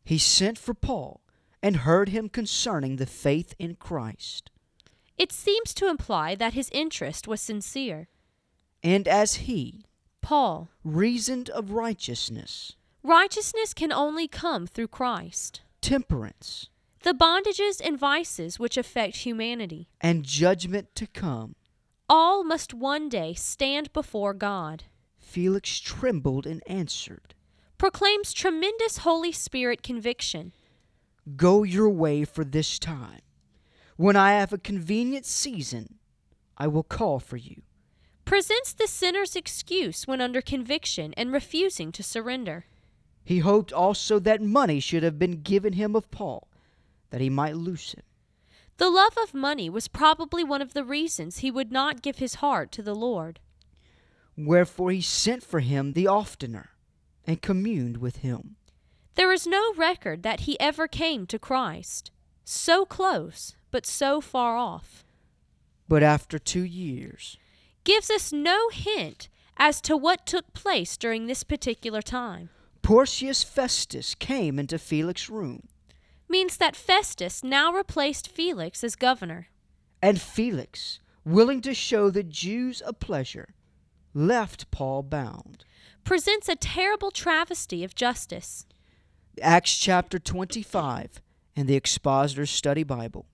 he sent for Paul and heard him concerning the faith in Christ. It seems to imply that his interest was sincere. And as he, Paul, reasoned of righteousness, righteousness can only come through Christ. temperance, The bondages and vices which affect humanity, and judgment to come, all must one day stand before God. Felix trembled and answered, Proclaims tremendous Holy Spirit conviction. Go your way for this time. When I have a convenient season, I will call for you. Presents the sinner's excuse when under conviction and refusing to surrender. He hoped also that money should have been given him of Paul, that he might loose him. The love of money was probably one of the reasons he would not give his heart to the Lord. Wherefore he sent for him the oftener, and communed with him. There is no record that he ever came to Christ. So close, but so far off. But after 2 years, Gives us no hint as to what took place during this particular time. Porcius Festus came into Felix's room, Means that Festus now replaced Felix as governor. and Felix, willing to show the Jews a pleasure, left Paul bound. Presents a terrible travesty of justice. Acts chapter 25 in the Expositor's Study Bible.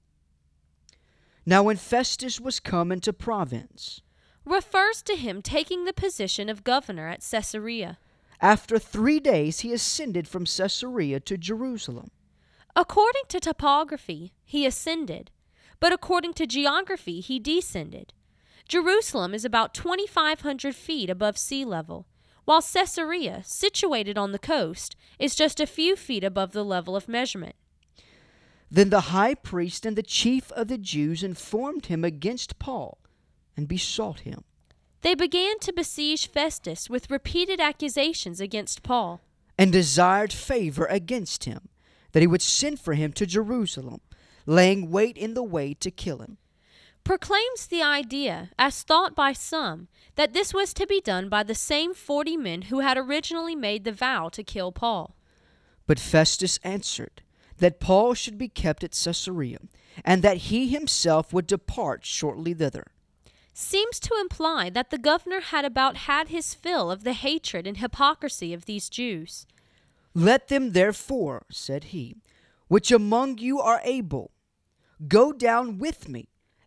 Now when Festus was come into province, Refers to him taking the position of governor at Caesarea. after 3 days he ascended from Caesarea to Jerusalem. According to topography, he ascended, but according to geography, he descended. Jerusalem is about 2,500 feet above sea level, while Caesarea, situated on the coast, is just a few feet above the level of measurement. Then the high priest and the chief of the Jews informed him against Paul, and besought him. They began to besiege Festus with repeated accusations against Paul. And desired favor against him, that he would send for him to Jerusalem, laying wait in the way to kill him. Proclaims the idea, as thought by some, that this was to be done by the same 40 men who had originally made the vow to kill Paul. But Festus answered, that Paul should be kept at Caesarea, and that he himself would depart shortly thither. Seems to imply that the governor had about had his fill of the hatred and hypocrisy of these Jews. Let them therefore, said he, which among you are able, go down with me,